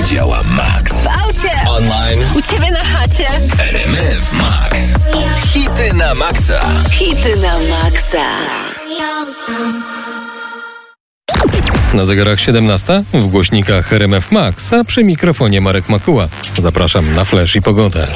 działa Max. W aucie, Online, u ciebie na chacie. RMF Max. Hity na Maxa. Hity na Maxa. Na zegarach 17, w głośnikach RMF Max, a przy mikrofonie Marek Makuła. Zapraszam na Flash i pogodę.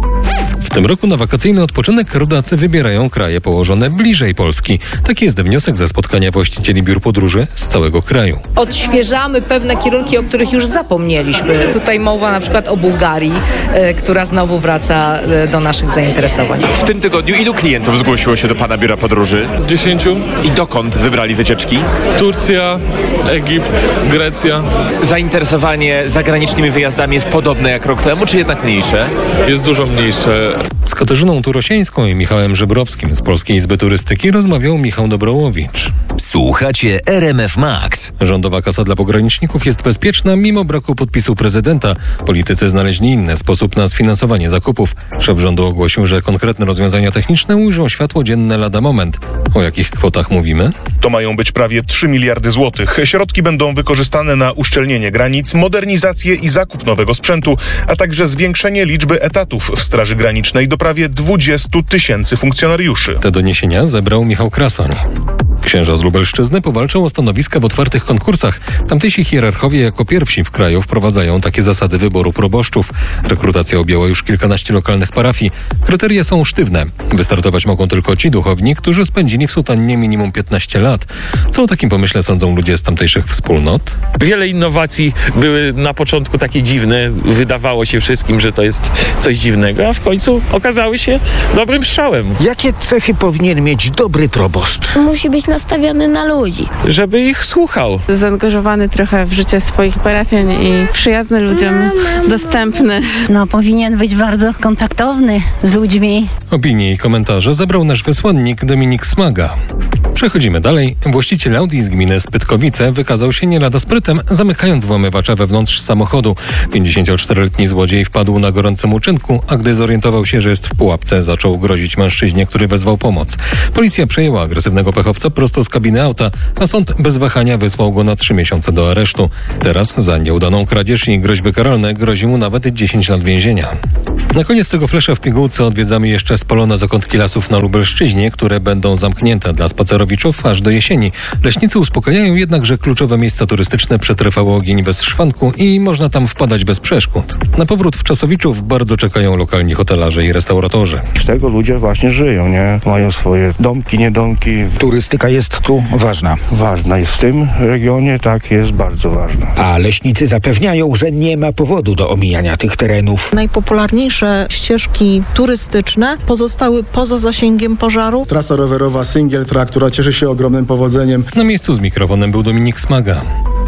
W tym roku na wakacyjny odpoczynek rodacy wybierają kraje położone bliżej Polski. Taki jest wniosek ze spotkania właścicieli biur podróży z całego kraju. Odświeżamy pewne kierunki, o których już zapomnieliśmy. Tutaj mowa na przykład o Bułgarii, która znowu wraca do naszych zainteresowań. W tym tygodniu ilu klientów zgłosiło się do Pana biura podróży? 10. I dokąd wybrali wycieczki? Turcja, Egipt, Grecja. Zainteresowanie zagranicznymi wyjazdami jest podobne jak rok temu, czy jednak mniejsze? Jest dużo mniejsze. Z Katarzyną Turosińską i Michałem Żebrowskim z Polskiej Izby Turystyki rozmawiał Michał Dobrołowicz. Słuchacie RMF Max. Rządowa kasa dla pograniczników jest bezpieczna mimo braku podpisu prezydenta. Politycy znaleźli inny sposób na sfinansowanie zakupów. Szef rządu ogłosił, że konkretne rozwiązania techniczne ujrzą światło dzienne lada moment. O jakich kwotach mówimy? To mają być prawie 3 miliardy złotych. Środki będą wykorzystane na uszczelnienie granic, modernizację i zakup nowego sprzętu, a także zwiększenie liczby etatów w Straży Granicznej do prawie 20 000 funkcjonariuszy. Te doniesienia zebrał Michał Krasoń. Księża z Lubelszczyzny powalczą o stanowiska w otwartych konkursach. Tamtejsi hierarchowie jako pierwsi w kraju wprowadzają takie zasady wyboru proboszczów. Rekrutacja objęła już kilkanaście lokalnych parafii. Kryteria są sztywne. Wystartować mogą tylko ci duchowni, którzy spędzili w sutannie minimum 15 lat. Co o takim pomyśle sądzą ludzie z tamtejszych wspólnot? Wiele innowacji były na początku takie dziwne. Wydawało się wszystkim, że to jest coś dziwnego, a w końcu okazały się dobrym strzałem. Jakie cechy powinien mieć dobry proboszcz? Musi być nastawiony na ludzi. Żeby ich słuchał. Zaangażowany trochę w życie swoich parafian i przyjazny ludziom, dostępny. Powinien być bardzo kontaktowny z ludźmi. Opinie i komentarze zebrał nasz wysłannik Dominik Smaga. Przechodzimy dalej. Właściciel Audi z gminy Spytkowice wykazał się nie lada sprytem, zamykając włamywacza wewnątrz samochodu. 54-letni złodziej wpadł na gorącym uczynku, a gdy zorientował się, że jest w pułapce, zaczął grozić mężczyźnie, który wezwał pomoc. Policja przejęła agresywnego pechowca prosto z kabiny auta, a sąd bez wahania wysłał go na 3 miesiące do aresztu. Teraz za nieudaną kradzież i groźby karalne grozi mu nawet 10 lat więzienia. Na koniec tego flesza w pigułce odwiedzamy jeszcze spalone zakątki lasów na Lubelszczyźnie, które będą zamknięte dla spacerowiczów aż do jesieni. Leśnicy uspokajają jednak, że kluczowe miejsca turystyczne przetrwało ogień bez szwanku i można tam wpadać bez przeszkód. Na powrót w Czasowiczów bardzo czekają lokalni hotelarze i restauratorzy. Z tego ludzie właśnie żyją, nie? Mają swoje domki, niedomki. Turystyka jest tu ważna. Ważna jest w tym regionie, tak, jest bardzo ważna. A leśnicy zapewniają, że nie ma powodu do omijania tych terenów. Najpopularniejsze ścieżki turystyczne pozostały poza zasięgiem pożaru. Trasa rowerowa Single Track, która cieszy się ogromnym powodzeniem. Na miejscu z mikrofonem był Dominik Smaga.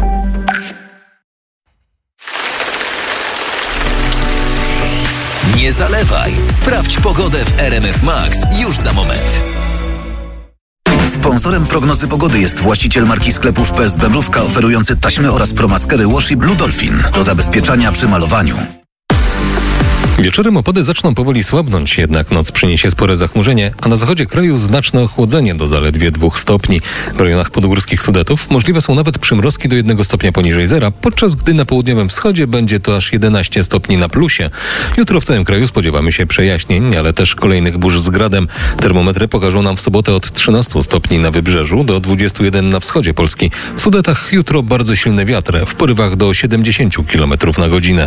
Nie zalewaj. Sprawdź pogodę w RMF Max już za moment. Sponsorem prognozy pogody jest właściciel marki sklepów PSB Mrówka, oferujący taśmy oraz promaskery Wash i Blue Dolphin do zabezpieczania przy malowaniu. Wieczorem opady zaczną powoli słabnąć, jednak noc przyniesie spore zachmurzenie, a na zachodzie kraju znaczne ochłodzenie do zaledwie 2 stopni. W rejonach podgórskich Sudetów możliwe są nawet przymrozki do 1 stopnia poniżej zera, podczas gdy na południowym wschodzie będzie to aż 11 stopni na plusie. Jutro w całym kraju spodziewamy się przejaśnień, ale też kolejnych burz z gradem. Termometry pokażą nam w sobotę od 13 stopni na wybrzeżu do 21 na wschodzie Polski. W Sudetach jutro bardzo silny wiatr, w porywach do 70 km na godzinę.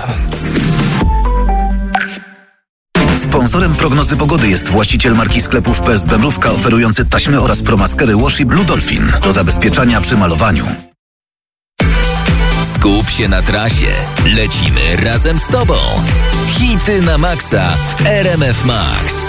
Sponsorem prognozy pogody jest właściciel marki sklepów PSB Mrówka, oferujący taśmy oraz promaskery Wash i Blue Dolphin do zabezpieczania przy malowaniu. Skup się na trasie. Lecimy razem z Tobą. Hity na Maxa w RMF Max.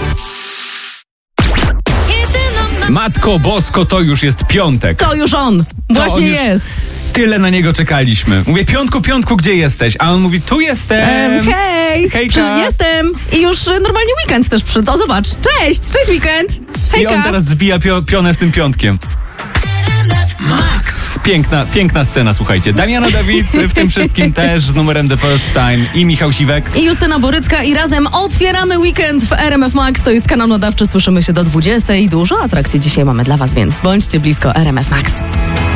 Matko Bosko, to już jest piątek. To już on. Właśnie jest. Tyle na niego czekaliśmy. Mówię, Piątku, gdzie jesteś? A on mówi, tu jestem. Hej, jestem. I już normalnie weekend też przyszedł. O, zobacz. Cześć weekend. Hejka. I on teraz zbija pionę z tym piątkiem. Max. Piękna scena, słuchajcie. Damiana Dawid w tym wszystkim też z numerem The First Time i Michał Siwek. I Justyna Borycka i razem otwieramy weekend w RMF Max. To jest kanał nadawczy, słyszymy się do 20. Dużo atrakcji dzisiaj mamy dla Was, więc bądźcie blisko RMF Max.